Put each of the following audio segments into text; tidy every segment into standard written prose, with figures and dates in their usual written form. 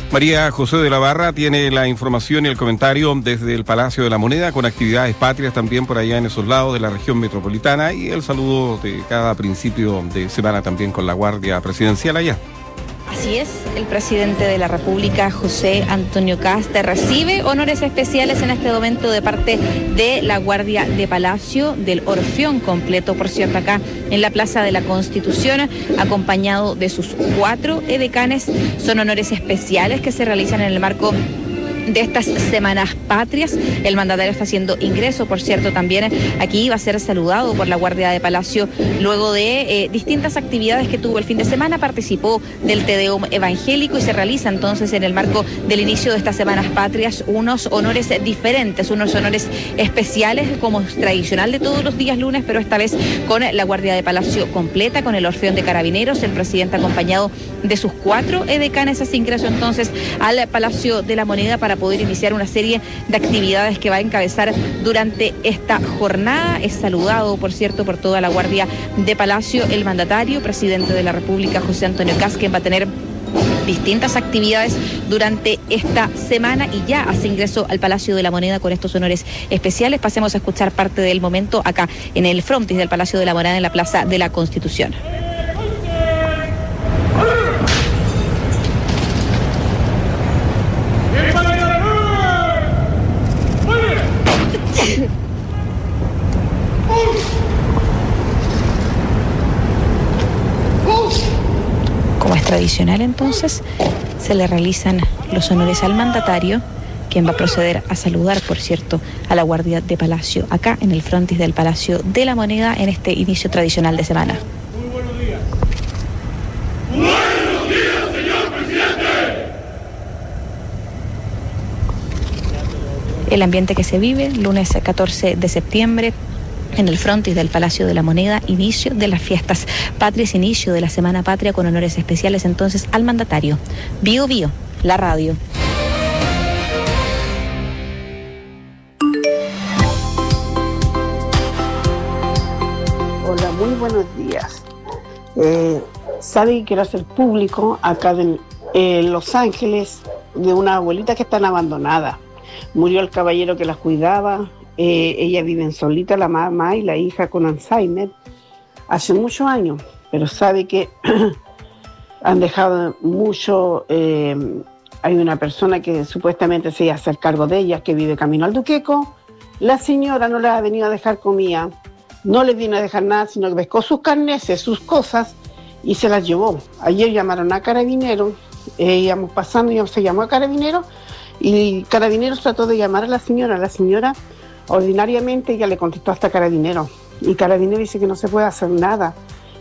María José de la Barra tiene la información y el comentario desde el Palacio de la Moneda, con actividades patrias también por allá en esos lados de la región metropolitana, y el saludo de cada principio de semana también con la Guardia Presidencial allá. Así es, el presidente de la República, José Antonio Kast, recibe honores especiales en este momento de parte de la Guardia de Palacio, del Orfeón completo, por cierto, acá en la Plaza de la Constitución, acompañado de sus 4 edecanes. Son honores especiales que se realizan en el marco de estas semanas patrias. El mandatario está haciendo ingreso, por cierto, también aquí va a ser saludado por la Guardia de Palacio luego de distintas actividades que tuvo el fin de semana. Participó del Te Deum evangélico y se realiza entonces en el marco del inicio de estas semanas patrias unos honores diferentes, unos honores especiales como es tradicional de todos los días lunes, pero esta vez con la Guardia de Palacio completa, con el Orfeón de Carabineros. El presidente acompañado de sus 4 edecanes hace ingreso entonces al Palacio de la Moneda para poder iniciar una serie de actividades que va a encabezar durante esta jornada. Es saludado, por cierto, por toda la Guardia de Palacio el mandatario, presidente de la República, José Antonio Kast, quien va a tener distintas actividades durante esta semana y ya hace ingreso al Palacio de la Moneda con estos honores especiales. Pasemos a escuchar parte del momento acá en el frontis del Palacio de la Moneda, en la Plaza de la Constitución. Como es tradicional, entonces, se le realizan los honores al mandatario, quien va a proceder a saludar, por cierto, a la Guardia de Palacio, acá en el frontis del Palacio de la Moneda, en este inicio tradicional de semana. Muy buenos días. ¡Buenos días, señor presidente! El ambiente que se vive, lunes 14 de septiembre, en el frontis del Palacio de la Moneda, inicio de las fiestas patrias, inicio de la Semana Patria, con honores especiales entonces al mandatario. Bio Bio, la radio. Hola, muy buenos días. Sabe que quiero hacer público acá en Los Ángeles de una abuelita que están abandonadas. Murió el caballero que las cuidaba. Ella viven solita, la mamá y la hija con Alzheimer, hace muchos años, pero sabe que han dejado mucho. Hay una persona que supuestamente se iba a hacer cargo de ellas, que vive camino al Duqueco. La señora no les ha venido a dejar comida, no les vino a dejar nada, sino que pescó sus carneses, sus cosas, y se las llevó. Ayer llamaron a Carabineros, íbamos pasando y se llamó a Carabineros, y Carabineros trató de llamar a la señora. La señora ordinariamente ella le contestó hasta Carabineros, y Carabineros dice que no se puede hacer nada.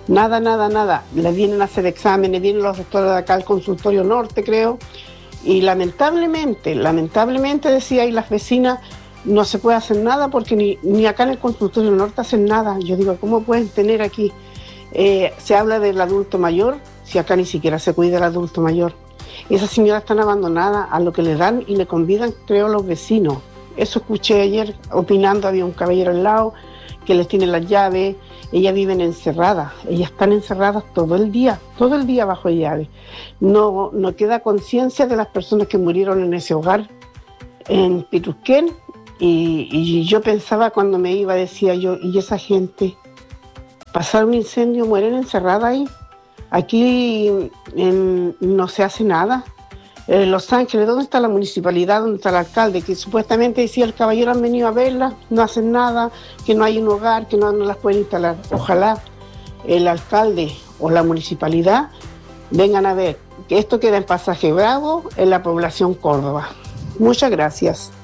Les vienen a hacer exámenes, vienen los doctores de acá al consultorio norte, creo, y lamentablemente decía ahí las vecinas, no se puede hacer nada porque ni acá en el consultorio norte hacen nada. Yo digo, ¿cómo pueden tener aquí? Se habla del adulto mayor, si acá ni siquiera se cuida el adulto mayor. Esas señoras están abandonadas a lo que le dan y le convidan, creo, los vecinos. Eso escuché ayer opinando, había un caballero al lado que les tiene las llaves. Ellas viven encerradas, ellas están encerradas todo el día bajo llave. No queda conciencia de las personas que murieron en ese hogar en Pitusquén, y yo pensaba cuando me iba, decía yo, ¿y esa gente? Pasar un incendio, mueren encerradas ahí. Aquí no se hace nada. Los Ángeles, ¿dónde está la municipalidad? ¿Dónde está el alcalde? Que supuestamente decía el caballero han venido a verla, no hacen nada, que no hay un hogar, que no las pueden instalar. Ojalá el alcalde o la municipalidad vengan a ver que esto queda en Pasaje Bravo, en la población Córdoba. Muchas gracias.